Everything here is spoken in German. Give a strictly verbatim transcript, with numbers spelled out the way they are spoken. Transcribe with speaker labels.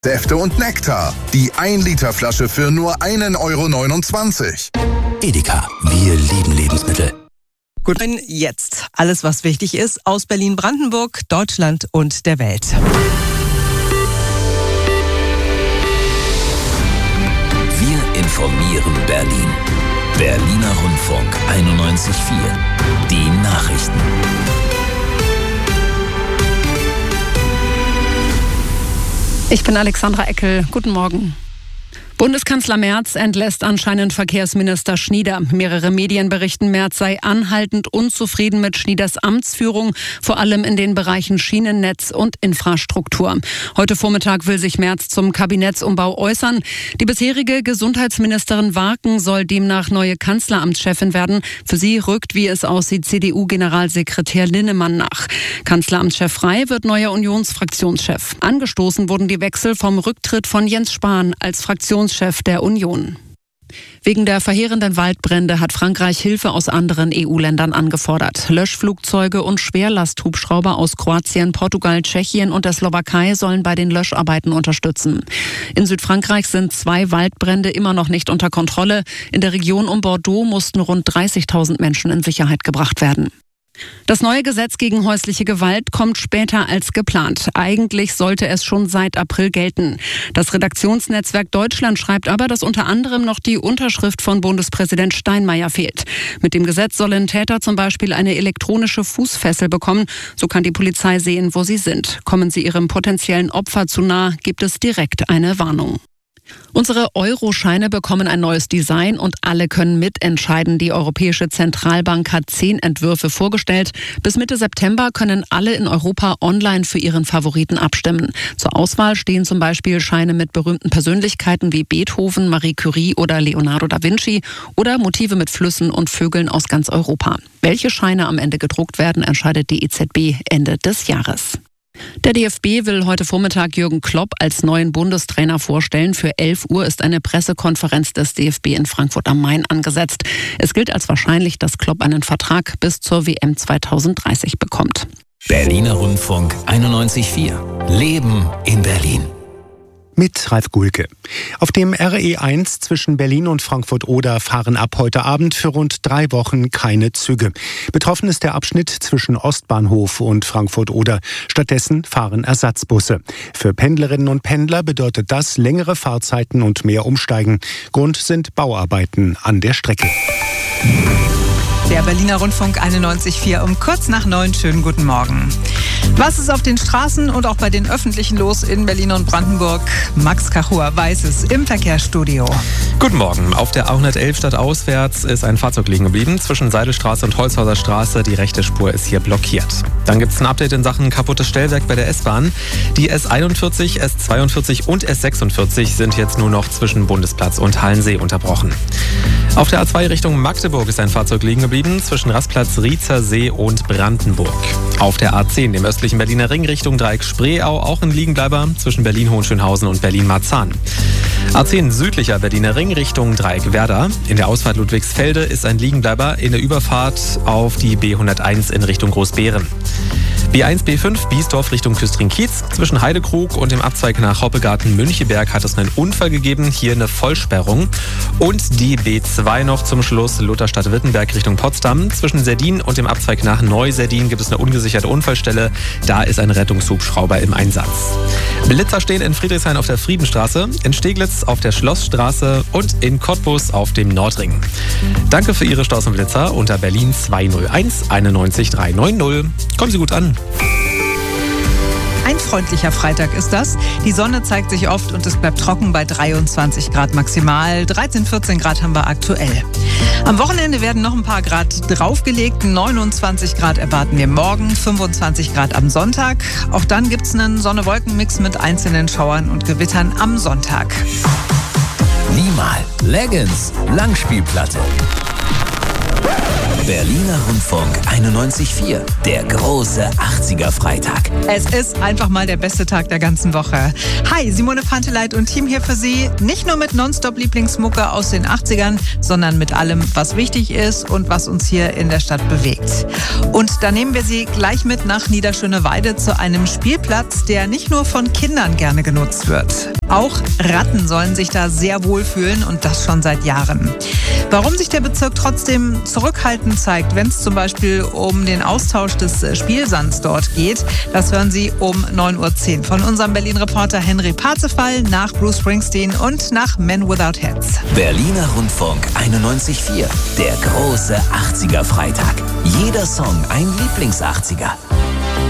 Speaker 1: Säfte und Nektar. Die ein Liter Flasche für nur einen Euro neunundzwanzig.
Speaker 2: Edeka, wir lieben Lebensmittel.
Speaker 3: Gut, jetzt alles, was wichtig ist, aus Berlin-Brandenburg, Deutschland und der Welt.
Speaker 2: Wir informieren Berlin. Berliner Rundfunk einundneunzig Komma vier. Die Nachrichten.
Speaker 4: Ich bin Alexandra Eckel. Guten Morgen. Bundeskanzler Merz entlässt anscheinend Verkehrsminister Schnieder. Mehrere Medien berichten, Merz sei anhaltend unzufrieden mit Schnieders Amtsführung, vor allem in den Bereichen Schienennetz und Infrastruktur. Heute Vormittag will sich Merz zum Kabinettsumbau äußern. Die bisherige Gesundheitsministerin Warken soll demnach neue Kanzleramtschefin werden. Für sie rückt, wie es aussieht, C D U-Generalsekretär Linnemann nach. Kanzleramtschef Frey wird neuer Unionsfraktionschef. Angestoßen wurden die Wechsel vom Rücktritt von Jens Spahn als Fraktionschef der Union. Wegen der verheerenden Waldbrände hat Frankreich Hilfe aus anderen E U-Ländern angefordert. Löschflugzeuge und Schwerlasthubschrauber aus Kroatien, Portugal, Tschechien und der Slowakei sollen bei den Löscharbeiten unterstützen. In Südfrankreich sind zwei Waldbrände immer noch nicht unter Kontrolle. In der Region um Bordeaux mussten rund dreißigtausend Menschen in Sicherheit gebracht werden. Das neue Gesetz gegen häusliche Gewalt kommt später als geplant. Eigentlich sollte es schon seit April gelten. Das Redaktionsnetzwerk Deutschland schreibt aber, dass unter anderem noch die Unterschrift von Bundespräsident Steinmeier fehlt. Mit dem Gesetz sollen Täter zum Beispiel eine elektronische Fußfessel bekommen. So kann die Polizei sehen, wo sie sind. Kommen sie ihrem potenziellen Opfer zu nah, gibt es direkt eine Warnung. Unsere Euro-Scheine bekommen ein neues Design und alle können mitentscheiden. Die Europäische Zentralbank hat zehn Entwürfe vorgestellt. Bis Mitte September können alle in Europa online für ihren Favoriten abstimmen. Zur Auswahl stehen zum Beispiel Scheine mit berühmten Persönlichkeiten wie Beethoven, Marie Curie oder Leonardo da Vinci oder Motive mit Flüssen und Vögeln aus ganz Europa. Welche Scheine am Ende gedruckt werden, entscheidet die E Z B Ende des Jahres. Der D F B will heute Vormittag Jürgen Klopp als neuen Bundestrainer vorstellen. Für elf Uhr ist eine Pressekonferenz des D F B in Frankfurt am Main angesetzt. Es gilt als wahrscheinlich, dass Klopp einen Vertrag bis zur W M zweitausenddreißig bekommt.
Speaker 2: Berliner Rundfunk einundneunzig Komma vier. Leben in Berlin.
Speaker 5: Mit Ralf Gulke. Auf dem R E eins zwischen Berlin und Frankfurt-Oder fahren ab heute Abend für rund drei Wochen keine Züge. Betroffen ist der Abschnitt zwischen Ostbahnhof und Frankfurt-Oder. Stattdessen fahren Ersatzbusse. Für Pendlerinnen und Pendler bedeutet das längere Fahrzeiten und mehr Umsteigen. Grund sind Bauarbeiten an der Strecke.
Speaker 3: Der Berliner Rundfunk einundneunzig Komma vier um kurz nach neun. Schönen guten Morgen. Was ist auf den Straßen und auch bei den Öffentlichen los in Berlin und Brandenburg? Max Kachua weiß es im Verkehrsstudio.
Speaker 6: Guten Morgen. Auf der A hundertelf stadtauswärts ist ein Fahrzeug liegen geblieben. Zwischen Seidelstraße und Holzhauser Straße. Die rechte Spur ist hier blockiert. Dann gibt es ein Update in Sachen kaputtes Stellwerk bei der S-Bahn. Die S einundvierzig, S zweiundvierzig und S sechsundvierzig sind jetzt nur noch zwischen Bundesplatz und Hallensee unterbrochen. Auf der A zwei Richtung Magdeburg ist ein Fahrzeug liegen geblieben. Zwischen Rastplatz Riezer See und Brandenburg. Auf der A zehn, dem östlichen Berliner Ring Richtung Dreieck Spreeau, auch ein Liegenbleiber zwischen Berlin-Hohenschönhausen und Berlin-Marzahn. A zehn südlicher Berliner Ring Richtung Dreieck Werder. In der Ausfahrt Ludwigsfelde ist ein Liegenbleiber in der Überfahrt auf die B hunderteins in Richtung Großbeeren. B eins, B fünf, Biesdorf Richtung Küstrin-Kiez. Zwischen Heidekrug und dem Abzweig nach Hoppegarten-Müncheberg hat es einen Unfall gegeben. Hier eine Vollsperrung. Und die B zwei noch zum Schluss, Lutherstadt-Wittenberg Richtung Potsdam. Zwischen Serdin und dem Abzweig nach Neu-Serdin gibt es eine ungesicherte Unfallstelle. Da ist ein Rettungshubschrauber im Einsatz. Blitzer stehen in Friedrichshain auf der Friedenstraße, in Steglitz auf der Schlossstraße und in Cottbus auf dem Nordring. Danke für Ihre Staus und Blitzer unter Berlin zweihunderteins einundneunzig dreihundertneunzig. Kommen Sie gut an.
Speaker 3: Ein freundlicher Freitag ist das. Die Sonne zeigt sich oft und es bleibt trocken bei dreiundzwanzig Grad maximal. dreizehn, vierzehn Grad haben wir aktuell. Am Wochenende werden noch ein paar Grad draufgelegt. neunundzwanzig Grad erwarten wir morgen, fünfundzwanzig Grad am Sonntag. Auch dann gibt es einen Sonne-Wolken-Mix mit einzelnen Schauern und Gewittern am Sonntag.
Speaker 2: Niemal. Leggings. Langspielplatte. Berliner Rundfunk einundneunzig Komma vier, der große achtziger-Freitag.
Speaker 3: Es ist einfach mal der beste Tag der ganzen Woche. Hi, Simone Panteleit und Team hier für Sie. Nicht nur mit Nonstop-Lieblingsmucke aus den achtzigern, sondern mit allem, was wichtig ist und was uns hier in der Stadt bewegt. Und da nehmen wir Sie gleich mit nach Niederschöneweide zu einem Spielplatz, der nicht nur von Kindern gerne genutzt wird. Auch Ratten sollen sich da sehr wohlfühlen und das schon seit Jahren. Warum sich der Bezirk trotzdem zurückhaltend zeigt, wenn es zum Beispiel um den Austausch des Spielsands dort geht, das hören Sie um neun Uhr zehn von unserem Berlin-Reporter Henry Parzefall nach Bruce Springsteen und nach Men Without Heads.
Speaker 2: Berliner Rundfunk einundneunzig Komma vier, der große achtziger-Freitag. Jeder Song ein Lieblings-achtziger.